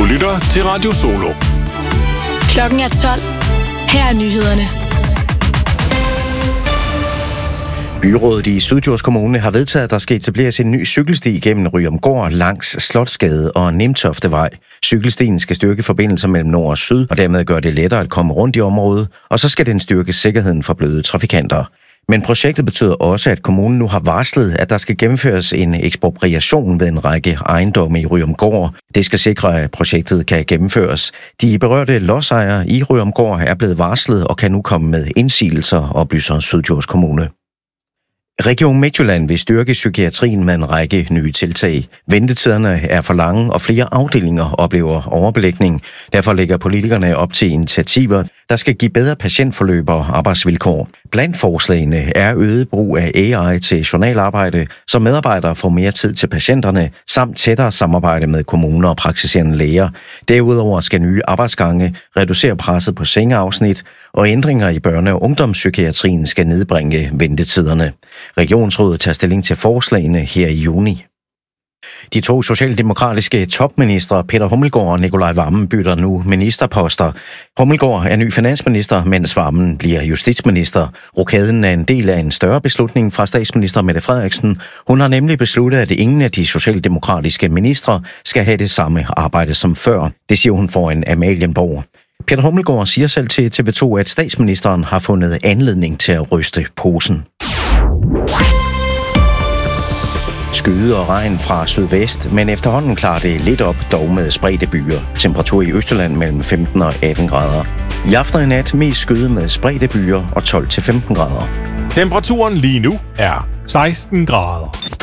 Du lytter til Radio Solo. Klokken er 12. Her er nyhederne. Byrådet i Syddjurs Kommune har vedtaget, at der skal etableres en ny cykelsti gennem Ryomgård langs Slotsgade og Nimtoftevej. Cykelstien skal styrke forbindelser mellem nord og syd, og dermed gøre det lettere at komme rundt i området, og så skal den styrke sikkerheden for bløde trafikanter. Men projektet betyder også, at kommunen nu har varslet, at der skal gennemføres en ekspropriation ved en række ejendomme i Ryomgård. Det skal sikre, at projektet kan gennemføres. De berørte lodsejere i Ryomgård er blevet varslet og kan nu komme med indsigelser, oplyser Syddjurs Kommune. Region Midtjylland vil styrke psykiatrien med en række nye tiltag. Ventetiderne er for lange, og flere afdelinger oplever overbelægning. Derfor lægger politikerne op til initiativer, der skal give bedre patientforløb og arbejdsvilkår. Blandt forslagene er øget brug af AI til journalarbejde, så medarbejdere får mere tid til patienterne, samt tættere samarbejde med kommuner og praktiserende læger. Derudover skal nye arbejdsgange reducere presset på sengeafsnit, og ændringer i børne- og ungdomspsykiatrien skal nedbringe ventetiderne. Regionsrådet tager stilling til forslagene her i juni. De to socialdemokratiske topministre, Peter Hummelgaard og Nicolai Wammen, bytter nu ministerposter. Hummelgaard er ny finansminister, mens Wammen bliver justitsminister. Rokaden er en del af en større beslutning fra statsminister Mette Frederiksen. Hun har nemlig besluttet, at ingen af de socialdemokratiske ministre skal have det samme arbejde som før. Det siger hun foran Amalienborg. Peter Hummelgaard siger selv til TV2, at statsministeren har fundet anledning til at ryste posen. Skyde og regn fra sydvest, men efterhånden klarer det lidt op, dog med spredte byer. Temperatur i Østjylland mellem 15 og 18 grader. I aften og i nat mest skyde med spredte byer og 12-15 grader. Temperaturen lige nu er 16 grader.